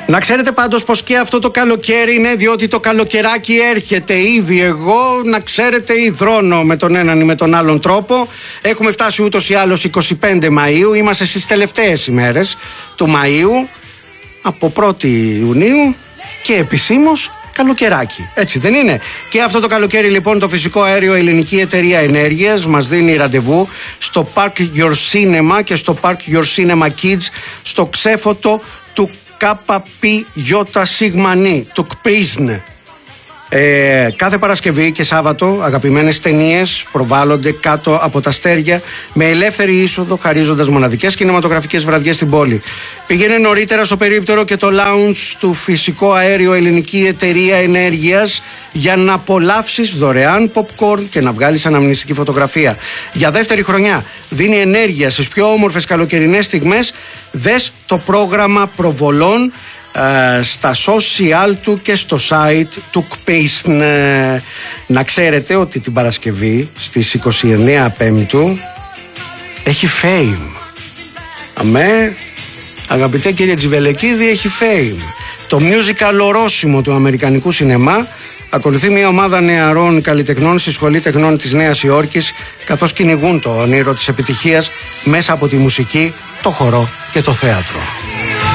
Να ξέρετε πάντως πως και αυτό το καλοκαίρι είναι, διότι το καλοκαιράκι έρχεται ήδη. Εγώ, να ξέρετε, υδρώνω με τον έναν ή με τον άλλον τρόπο. Έχουμε φτάσει ούτως ή άλλως 25 Μαΐου. Είμαστε στις τελευταίες ημέρες του Μαΐου, από 1η Ιουνίου, και επισήμως καλοκαιράκι. Έτσι δεν είναι? Και αυτό το καλοκαίρι λοιπόν το Φυσικό Αέριο Ελληνική Εταιρεία Ενέργειας μας δίνει ραντεβού στο Park Your Cinema και στο Park Your Cinema Kids, στο ξέφωτο του ΚΠΙΣΝ, του ΚΠΙΣΝ. Κάθε Παρασκευή και Σάββατο αγαπημένες ταινίες προβάλλονται κάτω από τα αστέρια με ελεύθερη είσοδο, χαρίζοντας μοναδικές κινηματογραφικές βραδιές στην πόλη. Πήγαινε νωρίτερα στο περίπτερο και το lounge του Φυσικό Αέριο Ελληνική Εταιρεία Ενέργειας για να απολαύσεις δωρεάν popcorn και να βγάλεις αναμνηστική φωτογραφία. Για δεύτερη χρονιά δίνει ενέργεια στις πιο όμορφες καλοκαιρινές στιγμές. Δες το πρόγραμμα προβολών στα social του και στο site του ΚΠΙΣΝ. Να ξέρετε ότι την Παρασκευή στις 29 Πέμπτου έχει fame. Αμέ, αγαπητέ κύριε Τζιβελεκίδη, έχει fame. Το musical ορόσημο του αμερικανικού σινεμά ακολουθεί μια ομάδα νεαρών καλλιτεχνών στη Σχολή Τεχνών της Νέας Υόρκης, καθώς κυνηγούν το όνειρο της επιτυχίας μέσα από τη μουσική, το χορό και το θέατρο.